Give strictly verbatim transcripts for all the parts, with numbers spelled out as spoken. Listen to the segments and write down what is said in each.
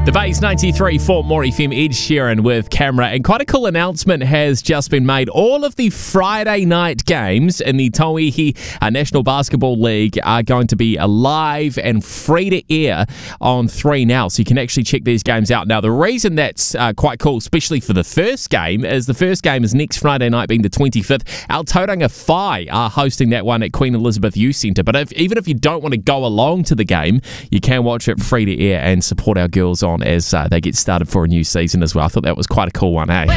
The Base ninety-three Fort Moore F M, Ed Sheeran with Camera, and quite a cool announcement has just been made. All of the Friday night games in the Tauihi uh, National Basketball League are going to be live and free to air on three Now, so you can actually check these games out. Now, the reason that's uh, quite cool, especially for the first game, is the first game is next Friday night, being the twenty-fifth. Our Tauranga Whai are hosting that one at Queen Elizabeth Youth Centre, but if, even if you don't want to go along to the game, you can watch it free to air and support our girls on as uh, they get started for a new season as well. I thought that was quite a cool one, eh?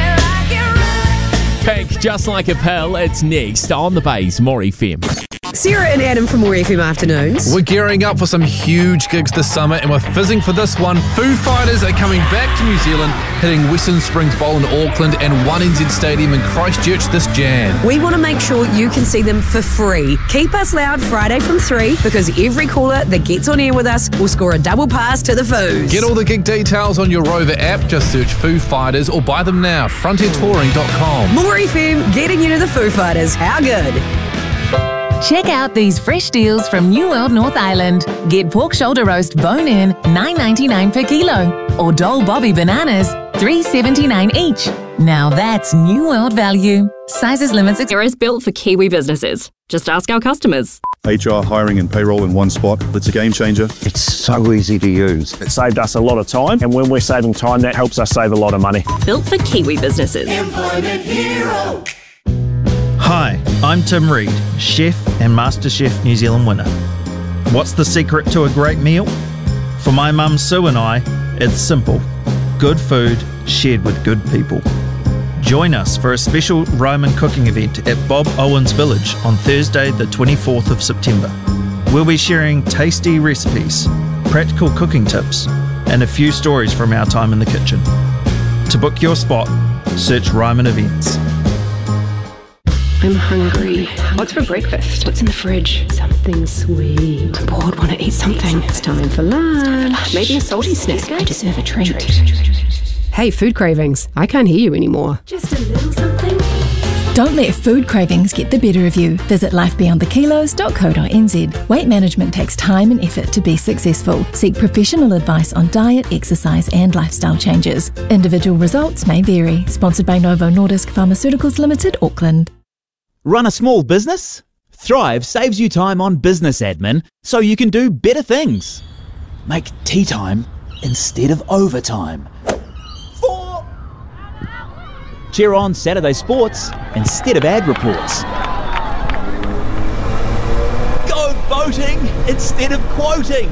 Pink, Just Like a Pill, it's next on the Base Moore F M. Sarah and Adam from Moore F M Afternoons. We're gearing up for some huge gigs this summer, and we're fizzing for this one. Foo Fighters are coming back to New Zealand, hitting Western Springs Bowl in Auckland and one N Z Stadium in Christchurch this Jan. We want to make sure you can see them for free. Keep us loud Friday from three, because every caller that gets on air with us will score a double pass to the Foos. Get all the gig details on your Rover app. Just search Foo Fighters or buy them now. frontier touring dot com. Moore F M, getting you to the Foo Fighters. How good? Check out these fresh deals from New World North Island. Get pork shoulder roast bone-in, nine ninety-nine per kilo. Or Dole Bobby bananas, three seventy-nine each. Now that's New World value. Sizes, limits, Xero is built for Kiwi businesses. Just ask our customers. H R, hiring and payroll in one spot. It's a game changer. It's so easy to use. It saved us a lot of time, and when we're saving time, that helps us save a lot of money. Built for Kiwi businesses. Employment Hero. Hi, I'm Tim Reid, chef and MasterChef New Zealand winner. What's the secret to a great meal? For my mum Sue and I, it's simple. Good food shared with good people. Join us for a special Ryman cooking event at Bob Owens Village on Thursday the twenty-fourth of September. We'll be sharing tasty recipes, practical cooking tips, and a few stories from our time in the kitchen. To book your spot, search Ryman Events. I'm hungry. What's for breakfast? What's in the fridge? Something sweet. I'm bored, want to eat something. It's time for lunch. Maybe a salty snack. I deserve a treat. Hey, food cravings. I can't hear you anymore. Just a little something. Don't let food cravings get the better of you. Visit life beyond the kilos dot co dot n z. Weight management takes time and effort to be successful. Seek professional advice on diet, exercise and lifestyle changes. Individual results may vary. Sponsored by Novo Nordisk Pharmaceuticals Limited, Auckland. Run a small business? Thrive saves you time on business admin so you can do better things. Make tea time instead of overtime. Four. Cheer on Saturday sports instead of ad reports. Go boating instead of quoting.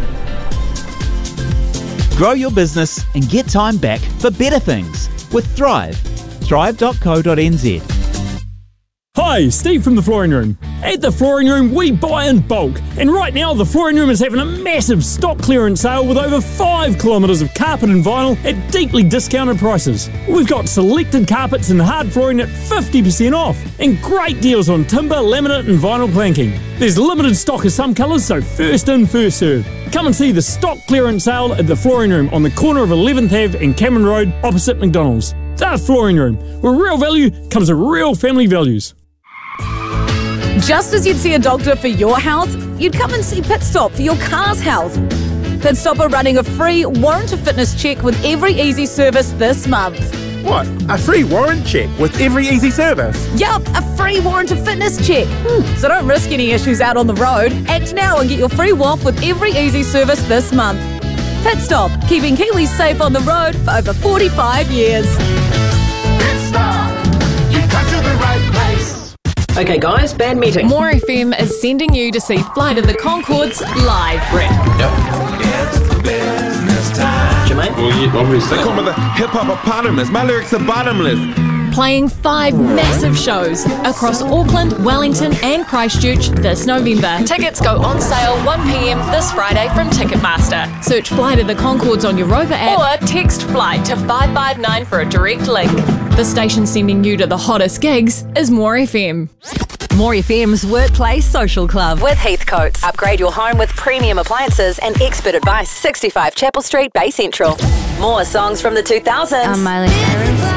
Grow your business and get time back for better things with Thrive. thrive dot co dot n z. Hi, Steve from The Flooring Room. At The Flooring Room, we buy in bulk. And right now, The Flooring Room is having a massive stock clearance sale with over five kilometres of carpet and vinyl at deeply discounted prices. We've got selected carpets and hard flooring at fifty percent off. And great deals on timber, laminate and vinyl planking. There's limited stock of some colours, so first in, first served. Come and see the stock clearance sale at The Flooring Room on the corner of eleventh Avenue and Cameron Road opposite McDonald's. The Flooring Room, where real value comes with real family values. Just as you'd see a doctor for your health, you'd come and see Pit Stop for your car's health. Pit Stop are running a free warrant of fitness check with every easy service this month. What? A free warrant check with every easy service? Yup, a free warrant of fitness check. Hmm. So don't risk any issues out on the road. Act now and get your free W A F with every easy service this month. Pit Stop, keeping Kiwis safe on the road for over forty-five years. Pit Stop, you've come to the right place. Okay guys, band meeting. Moore F M is sending you to see Flight of the Conchords live. Brett. Yep. It's business time. Jermaine? Well, yeah, obviously. They call me the hip-hop-opotamus. My lyrics are bottomless. Playing five massive shows across Auckland, Wellington and Christchurch this November. Tickets go on sale one p m this Friday from Ticketmaster. Search Flight of the Conchords on your Rover app or text FLIGHT to five five nine for a direct link. The station sending you to the hottest gigs is Moore F M. Moore F M's Workplace Social Club with Heathcotes. Upgrade your home with premium appliances and expert advice. sixty-five Chapel Street, Bay Central. More songs from the two thousands. I'm Miley Cyrus.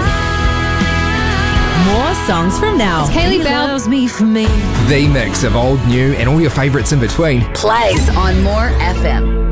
More songs from now. It's Kaylee Bell. Loves me for me. The mix of old, new, and all your favourites in between plays on Moore F M.